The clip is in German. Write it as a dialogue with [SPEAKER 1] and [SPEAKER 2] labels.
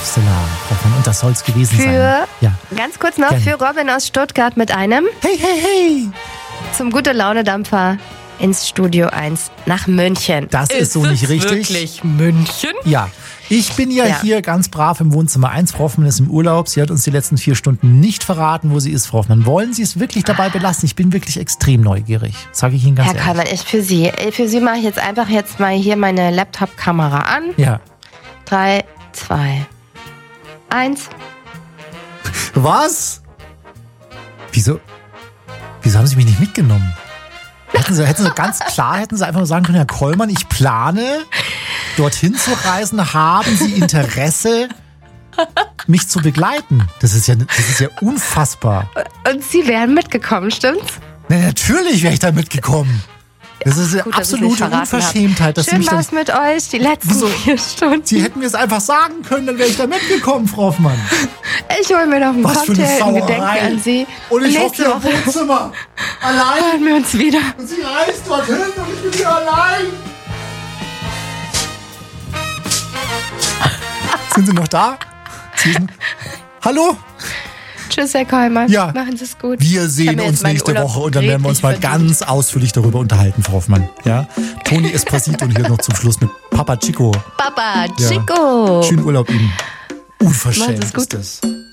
[SPEAKER 1] Stella, Hoffmann. Und das soll es gewesen sein. Ja.
[SPEAKER 2] Ganz kurz noch,
[SPEAKER 1] Gerne.
[SPEAKER 2] für Robin aus Stuttgart mit einem
[SPEAKER 1] Hey, hey, hey.
[SPEAKER 2] zum Gute-Laune-Dampfer ins Studio 1 nach München.
[SPEAKER 1] Das ist so nicht richtig.
[SPEAKER 2] Wirklich München?
[SPEAKER 1] Ja, ich bin ja hier ganz brav im Wohnzimmer 1. Frau Hoffmann ist im Urlaub. Sie hat uns die letzten 4 Stunden nicht verraten, wo sie ist, Frau Hoffmann. Wollen Sie es wirklich dabei belassen? Ich bin wirklich extrem neugierig. Sage ich Ihnen ganz
[SPEAKER 2] Herr
[SPEAKER 1] ehrlich.
[SPEAKER 2] Kallmann, für Sie mache ich jetzt einfach mal hier meine Laptop-Kamera an.
[SPEAKER 1] Ja.
[SPEAKER 2] 3, 2, 1.
[SPEAKER 1] Was? Wieso haben Sie mich nicht mitgenommen? Hätten Sie einfach nur sagen können, Herr Kollmann, ich plane, dorthin zu reisen. Haben Sie Interesse, mich zu begleiten? Das ist ja unfassbar.
[SPEAKER 2] Und Sie wären mitgekommen, stimmt's?
[SPEAKER 1] Na, natürlich wäre ich da mitgekommen. Das ist eine
[SPEAKER 2] Gut, dass
[SPEAKER 1] absolute
[SPEAKER 2] ich's nicht verraten
[SPEAKER 1] Unverschämtheit. Dass Sie
[SPEAKER 2] Schön
[SPEAKER 1] mich
[SPEAKER 2] war's mit euch, die letzten 4 Stunden.
[SPEAKER 1] Sie hätten mir es einfach sagen können, dann wäre ich da mitgekommen, Frau Hoffmann.
[SPEAKER 2] Ich hole mir noch einen
[SPEAKER 1] Was für eine
[SPEAKER 2] Cocktail, ein Gedenken
[SPEAKER 1] Sauerei.
[SPEAKER 2] an Sie.
[SPEAKER 1] Und ich hoffe
[SPEAKER 2] Nächste
[SPEAKER 1] im
[SPEAKER 2] Woche
[SPEAKER 1] Wohnzimmer. Allein.
[SPEAKER 2] hören wir uns wieder.
[SPEAKER 1] Und sie reist dorthin und ich bin hier allein. Sind Sie noch da? Hallo?
[SPEAKER 2] Tschüss, Herr Kollmann.
[SPEAKER 1] Ja.
[SPEAKER 2] Machen Sie es gut.
[SPEAKER 1] Wir
[SPEAKER 2] Ich
[SPEAKER 1] sehen
[SPEAKER 2] habe mir
[SPEAKER 1] uns
[SPEAKER 2] jetzt meinen
[SPEAKER 1] nächste
[SPEAKER 2] Urlaub
[SPEAKER 1] Woche und dann werden wir uns mal
[SPEAKER 2] redlich verdient.
[SPEAKER 1] ganz ausführlich darüber unterhalten, Frau Hoffmann. Ja? Toni Esposito hier noch zum Schluss mit Papa Chico.
[SPEAKER 2] Papa,
[SPEAKER 1] Ja.
[SPEAKER 2] Chico.
[SPEAKER 1] Schönen Urlaub Ihnen. Unverschämt
[SPEAKER 2] Machen Sie es gut.
[SPEAKER 1] ist das.